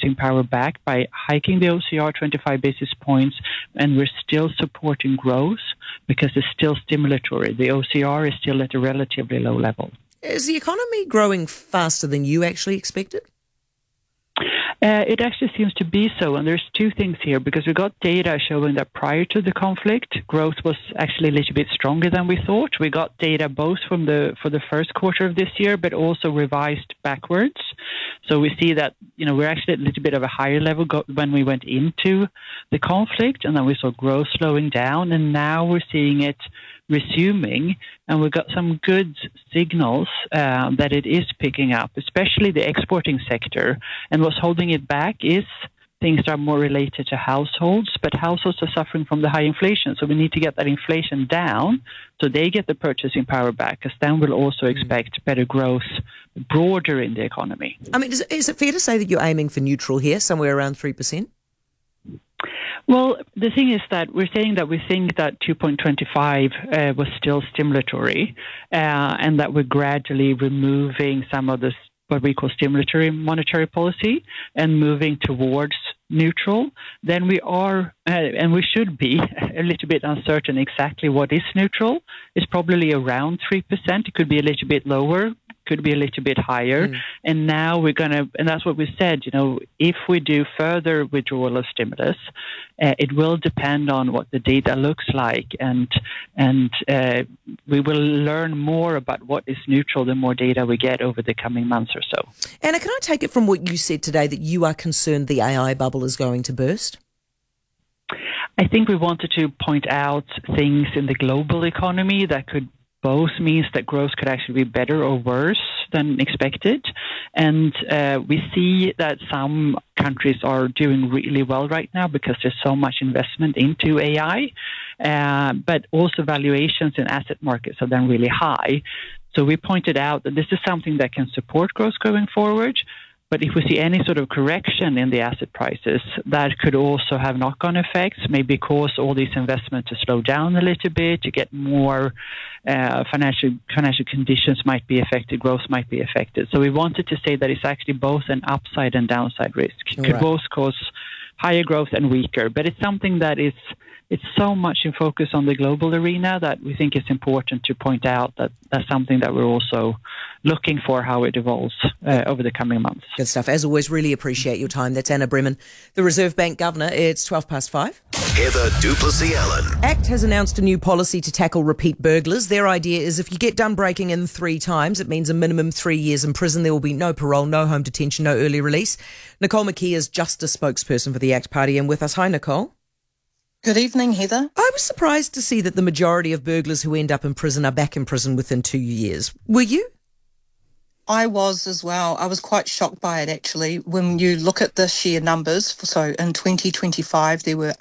purchasing power back by hiking the OCR 25 basis points, and we're still supporting growth because it's still stimulatory. The OCR is still at a relatively low level. Is the economy growing faster than you actually expected? It actually seems to be so, and there's two things here, because we got data showing that prior to the conflict, growth was actually a little bit stronger than we thought. We got data both for the first quarter of this year, but also revised backwards. So we see that, we're actually at a little bit of a higher level when we went into the conflict, and then we saw growth slowing down, and now we're seeing it resuming, and we've got some good signals that it is picking up, especially the exporting sector. And what's holding it back is things that are more related to households, but households are suffering from the high inflation. So we need to get that inflation down so they get the purchasing power back, because then we'll also expect better growth broader in the economy. I mean, is it fair to say that you're aiming for neutral here, somewhere around 3%? Well, the thing is that we're saying that we think that 2.25 was still stimulatory, and that we're gradually removing some of this, what we call stimulatory monetary policy, and moving towards neutral. Then we are, and we should be, a little bit uncertain exactly what is neutral. It's probably around 3%. It could be a little bit lower, could be a little bit higher. And now and that's what we said, if we do further withdrawal of stimulus, it will depend on what the data looks like. And we will learn more about what is neutral the more data we get over the coming months or so. Anna, can I take it from what you said today that you are concerned the AI bubble is going to burst? I think we wanted to point out things in the global economy that could both means that growth could actually be better or worse than expected. And we see that some countries are doing really well right now because there's so much investment into AI, but also valuations in asset markets are then really high. So we pointed out that this is something that can support growth going forward. But if we see any sort of correction in the asset prices, that could also have knock-on effects, maybe cause all these investments to slow down a little bit, to get more financial conditions might be affected, growth might be affected. So we wanted to say that it's actually both an upside and downside risk. It could both cause higher growth and weaker, but it's something that it's so much in focus on the global arena that we think it's important to point out that that's something that we're also looking for how it evolves over the coming months. Good stuff. As always, really appreciate your time. That's Anna Bremen, the Reserve Bank Governor. It's 5:12. Heather du Plessis-Allen. ACT has announced a new policy to tackle repeat burglars. Their idea is if you get done breaking in 3 times, it means a minimum 3 years in prison. There will be no parole, no home detention, no early release. Nicole McKee is Justice spokesperson for the ACT Party and with us. Hi, Nicole. Good evening, Heather. I was surprised to see that the majority of burglars who end up in prison are back in prison within 2 years. Were you? I was as well. I was quite shocked by it, actually. When you look at the sheer numbers, so in 2025, there were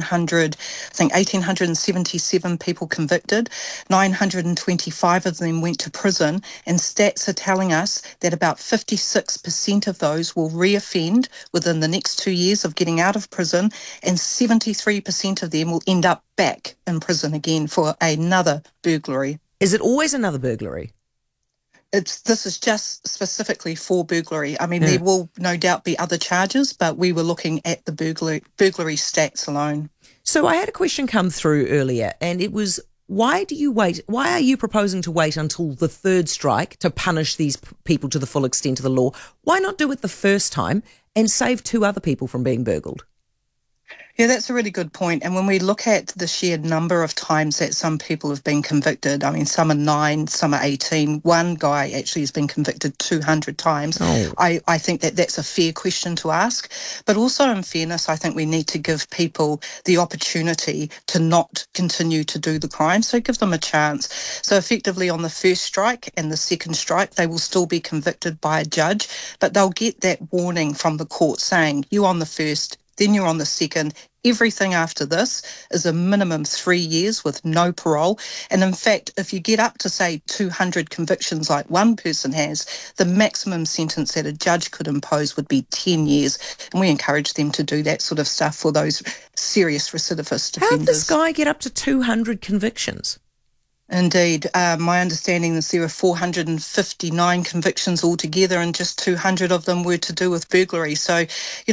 1,877 people convicted. 925 of them went to prison. And stats are telling us that about 56% of those will reoffend within the next 2 years of getting out of prison. And 73% of them will end up back in prison again for another burglary. Is it always another burglary? This is just specifically for burglary. I mean, there will no doubt be other charges, but we were looking at the burglary stats alone. So I had a question come through earlier, and it was, why do you wait? Why are you proposing to wait until the third strike to punish these people to the full extent of the law? Why not do it the first time and save 2 other people from being burgled? Yeah, that's a really good point. And when we look at the sheer number of times that some people have been convicted, I mean, some are 9, some are 18. One guy actually has been convicted 200 times. I think that that's a fair question to ask. But also, in fairness, I think we need to give people the opportunity to not continue to do the crime. So give them a chance. So effectively on the first strike and the second strike, they will still be convicted by a judge, but they'll get that warning from the court saying, you on the first, then you're on the second. Everything after this is a minimum 3 years with no parole. And in fact, if you get up to, say, 200 convictions like one person has, the maximum sentence that a judge could impose would be 10 years. And we encourage them to do that sort of stuff for those serious recidivist offenders. How did this guy get up to 200 convictions? Indeed. My understanding is there are 459 convictions altogether and just 200 of them were to do with burglary. So,